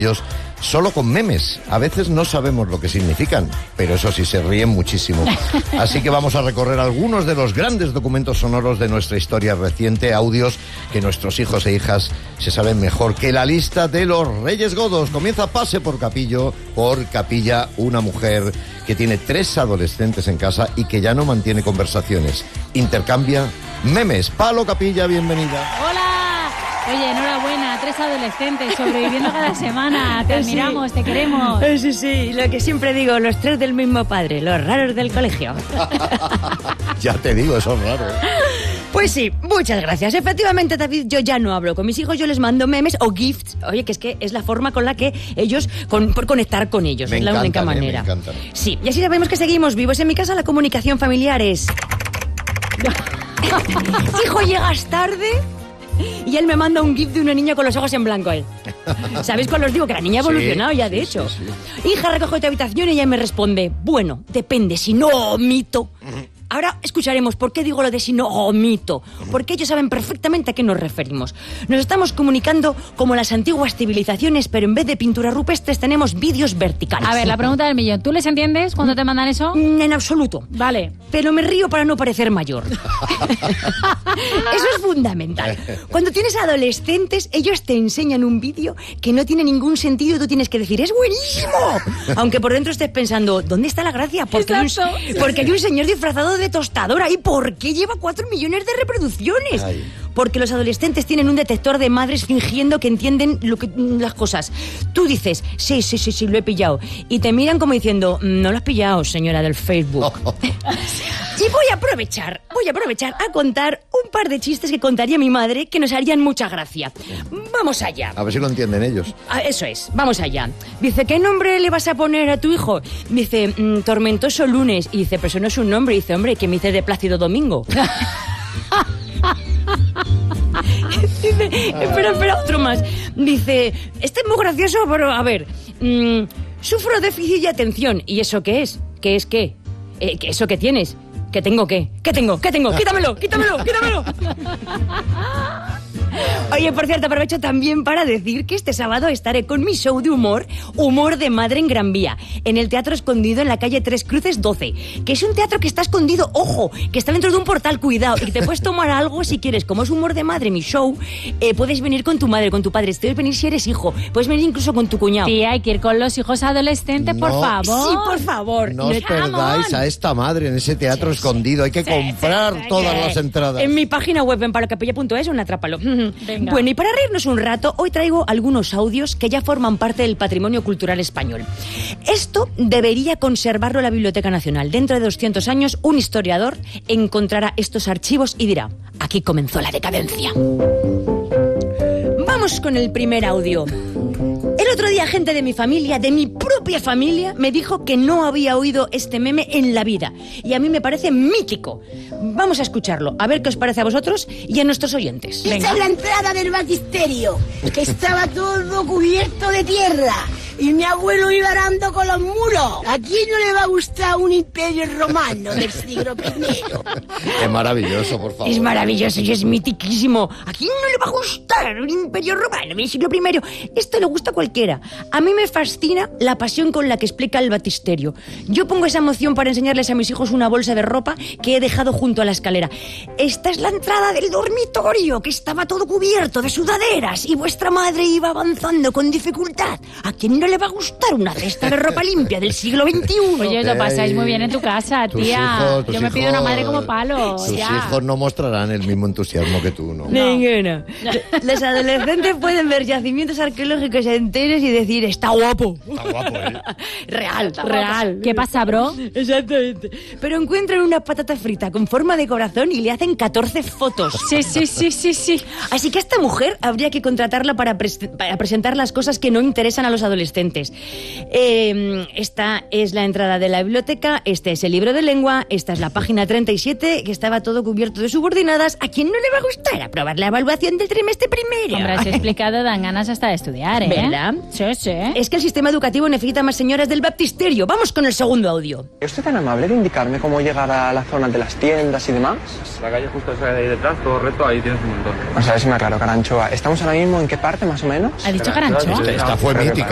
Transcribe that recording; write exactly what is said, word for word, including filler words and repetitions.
Ellos solo con memes. A veces no sabemos lo que significan, pero eso sí, se ríen muchísimo. Así que vamos a recorrer algunos de los grandes documentos sonoros de nuestra historia reciente, audios que nuestros hijos e hijas se saben mejor que la lista de los Reyes Godos. Comienza Pase por Capillo, por Capilla, una mujer que tiene tres adolescentes en casa y que ya no mantiene conversaciones. Intercambia memes. Palo Capilla, bienvenida. ¡Hola! Oye, enhorabuena, tres adolescentes sobreviviendo cada semana. Te admiramos, sí. Te queremos. Sí, sí, lo que siempre digo, los tres del mismo padre, los raros del colegio. Ya te digo, eso es raro. Pues sí, muchas gracias. Efectivamente, David, yo ya no hablo con mis hijos, yo les mando memes o gifs. Oye, que es que es la forma con la que ellos, con, por conectar con ellos, me es la única manera. Eh, me encantan. Sí, y así sabemos que seguimos vivos. En mi casa la comunicación familiar es... Hijo, llegas tarde... Y él me manda un gif de una niña con los ojos en blanco. Él. ¿Sabéis cuál os digo? Que la niña ha evolucionado sí, ya, de sí, hecho. Sí, sí. Hija, recoge tu habitación y ella me responde, bueno, depende, si no omito. Ahora escucharemos por qué digo lo de si no omito. Porque ellos saben perfectamente a qué nos referimos. Nos estamos comunicando como las antiguas civilizaciones, pero en vez de pinturas rupestres tenemos vídeos verticales. A ver, la pregunta del millón. ¿Tú les entiendes cuando te mandan eso? En absoluto. Vale. Pero me río para no parecer mayor. Eso es fundamental. Cuando tienes adolescentes, ellos te enseñan un vídeo que no tiene ningún sentido y tú tienes que decir, ¡es buenísimo! Aunque por dentro estés pensando, ¿dónde está la gracia? Porque, hay un, porque hay un señor disfrazado de tostadora. ¿Y por qué lleva cuatro millones de reproducciones? Ay. Porque los adolescentes tienen un detector de madres fingiendo que entienden lo que, las cosas. Tú dices, sí, sí, sí, sí, lo he pillado. Y te miran como diciendo, no lo has pillado, señora del Facebook. Y voy a aprovechar, voy a aprovechar a contar un par de chistes que contaría mi madre que nos harían mucha gracia. Vamos allá. A ver si lo entienden ellos. Ah, eso es, vamos allá. Dice, ¿qué nombre le vas a poner a tu hijo? Dice, mmm, Tormentoso Lunes. Y dice, pero eso no es un nombre. Y dice, hombre, ¿qué me dice de Plácido Domingo? Dice, espera, espera, otro más. Dice, este es muy gracioso, pero a ver, mmm, sufro déficit de atención. ¿Y eso qué es? ¿Qué es qué? Eh, ¿Eso qué tienes? ¿Qué tengo qué? ¿Qué tengo? ¿Qué tengo? ¡Quítamelo! ¡Quítamelo! ¡Quítamelo! Oye, por cierto, aprovecho también para decir que este sábado estaré con mi show de humor, Humor de Madre en Gran Vía, en el Teatro Escondido en la calle Tres Cruces doce, que es un teatro que está escondido, ojo, que está dentro de un portal, cuidado, y que te puedes tomar algo si quieres. Como es Humor de Madre, mi show, eh, puedes venir con tu madre, con tu padre, puedes venir si eres hijo, puedes venir incluso con tu cuñado. Sí, hay que ir con los hijos adolescentes, no, por favor. Sí, por favor. No os perdáis a esta madre en ese teatro sí, escondido, hay que sí, comprar sí, todas sí. las entradas. En mi página web, en palocapilla punto es, un atrápalo. Venga. Bueno, y para reírnos un rato, hoy traigo algunos audios que ya forman parte del patrimonio cultural español. Esto debería conservarlo la Biblioteca Nacional. Dentro de doscientos años, un historiador encontrará estos archivos y dirá, aquí comenzó la decadencia. Vamos con el primer audio. El otro día gente de mi familia, de mi propia familia, me dijo que no había oído este meme en la vida. Y a mí me parece mítico. Vamos a escucharlo, a ver qué os parece a vosotros y a nuestros oyentes. Esta es la entrada del baptisterio, que estaba todo cubierto de tierra. Y mi abuelo iba arando con los muros. ¿A quién no le va a gustar un imperio romano del siglo primero? Es maravilloso, por favor. Es maravilloso y es mitiquísimo. ¿A quién no le va a gustar un imperio romano del siglo primero? Esto le gusta a cualquiera. A mí me fascina la pasión con la que explica el baptisterio. Yo pongo esa emoción para enseñarles a mis hijos una bolsa de ropa que he dejado junto a la escalera. Esta es la entrada del dormitorio, que estaba todo cubierto de sudaderas y vuestra madre iba avanzando con dificultad. ¿A quién no le va a gustar una cesta de ropa limpia del siglo veintiuno? Oye, lo pasáis muy bien en tu casa, tía. Yo me hijos, pido una madre como palo. Tus ya. hijos no mostrarán el mismo entusiasmo que tú, ¿no? Ninguno. Los adolescentes pueden ver yacimientos arqueológicos enteros y decir, está guapo. Está guapo, ¿eh? Real, está real. Guapo. ¿Qué pasa, bro? Exactamente. Pero encuentran una patata frita con forma de corazón y le hacen catorce fotos. Sí, sí, sí, sí, sí. Así que a esta mujer habría que contratarla para, pres- para presentar las cosas que no interesan a los adolescentes. Eh, esta es la entrada de la biblioteca, este es el libro de lengua, esta es la página treinta y siete, que estaba todo cubierto de subordinadas. ¿A quién no le va a gustar aprobar la evaluación del trimestre primero? Hombre, has explicado, dan ganas hasta de estudiar, ¿eh? ¿Verdad? Sí, sí. Es que el sistema educativo necesita más señoras del baptisterio. Vamos con el segundo audio. ¿Es usted tan amable de indicarme cómo llegar a la zona de las tiendas y demás? La calle justo esa de ahí detrás, todo recto, ahí tienes un montón. O sea, a ver si me aclaro, Caranchoa. ¿Estamos ahora mismo en qué parte, más o menos? ¿Ha dicho Caranchoa? Esta fue mítica.